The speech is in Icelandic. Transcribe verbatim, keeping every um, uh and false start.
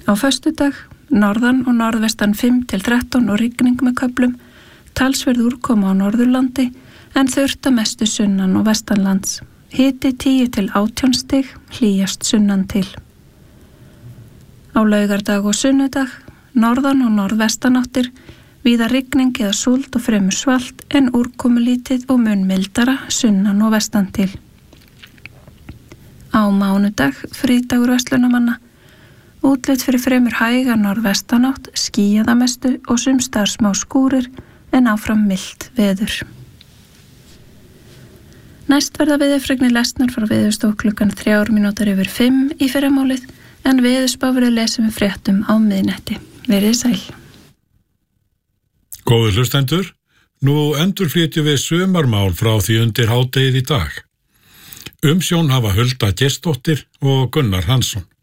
Á föstudag norðan og norðvestan fimm til þrettán og rigning með köflum, talsverð úrkoma á Norðurlandi en þurrt að mestu sunnan og vestanlands. Hiti tíu til átján stig, hlýjast sunnan til. Á laugardag og sunnudag, norðan og norðvestanáttir, víða rigning eða súld og fremur svalt en úrkomulítið og mun mildara sunnan og vestan til. Á mánudag, frídagur verslunarmanna, útlit fyrir fremur hæga norðvestanátt, skýjað að mestu og sums staðar smá skúrir en áfram milt veður. Næst verða veðurfregnir lesnar frá Veðurstofu klukkan þrjár mínútur yfir fimm í fyrramálið en veðurspá verður lesið með fréttum á miðnætti. Verið sæl. Góðir hlustendur, nú endurflytjum við sumarmál frá því undir hádegið í dag. Umsjón hafa Hulda Gestsdóttir og Gunnar Hansson.